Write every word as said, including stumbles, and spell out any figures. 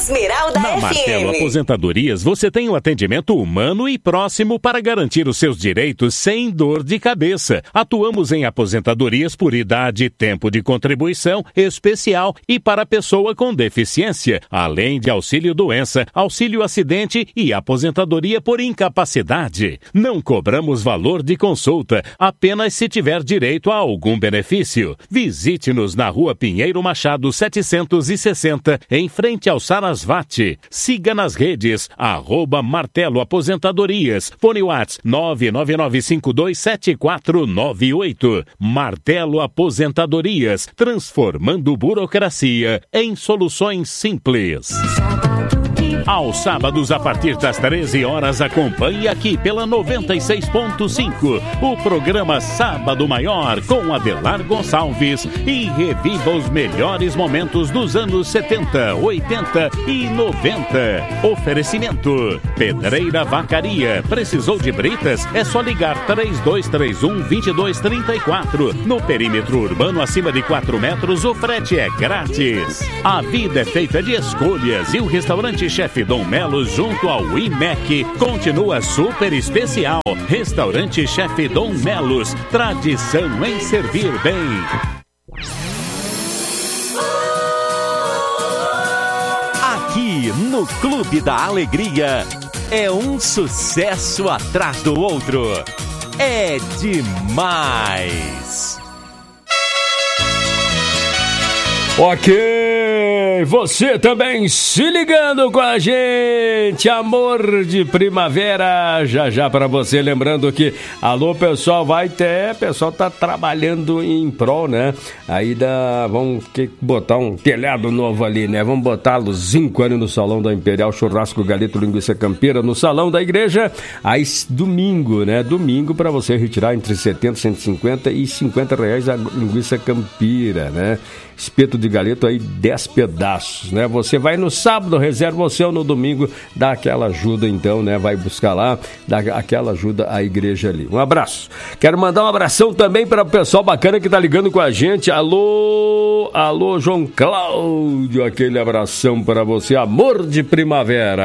Esmeralda Na F M. Martelo Aposentadorias, você tem um atendimento humano e próximo para garantir os seus direitos sem dor de cabeça. Atuamos em aposentadorias por idade, tempo de contribuição especial e para pessoa com deficiência, além de auxílio-doença, auxílio-acidente e aposentadoria por incapacidade. Não cobramos valor de consulta, apenas se tiver direito a algum benefício. Visite-nos na Rua Pinheiro Machado setecentos e sessenta, em frente ao Sarasvati. Siga nas redes, arroba Martelo Aposentadorias. Fone Whats nove nove nove cinco dois sete quatro nove oito. Martelo Aposentadorias, transformando burocracia em soluções simples. Aos sábados, a partir das treze horas, acompanhe aqui pela noventa e seis ponto cinco o programa Sábado Maior com Adelar Gonçalves e reviva os melhores momentos dos anos setenta, oitenta e noventa. Oferecimento: Pedreira Vacaria. Precisou de britas? É só ligar três dois três um, dois dois três quatro. No perímetro urbano acima de quatro metros, o frete é grátis. A vida é feita de escolhas e o restaurante Chefe Dom Melo, junto ao I M E C, continua super especial. Restaurante Chefe Dom Melos, tradição em servir bem. Aqui no Clube da Alegria, é um sucesso atrás do outro. É demais! Ok, você também se ligando com a gente, amor de primavera, já já para você, lembrando que, alô pessoal, vai ter, pessoal tá trabalhando em prol, né, aí dá, vamos que, botar um telhado novo ali, né, vamos botar luzinho ali no Salão da Imperial, churrasco, galeto, linguiça campeira, no Salão da Igreja, aí domingo, né, domingo para você retirar entre setenta, cento e cinquenta e cinquenta reais a linguiça campira, né, espeto de galeto aí, dez pedaços, né? Você vai no sábado, reserva o seu, no domingo, dá aquela ajuda, então, né? Vai buscar lá, dá aquela ajuda à igreja ali. Um abraço. Quero mandar um abração também para o pessoal bacana que tá ligando com a gente. Alô, alô, João Cláudio, aquele abração para você, amor de primavera.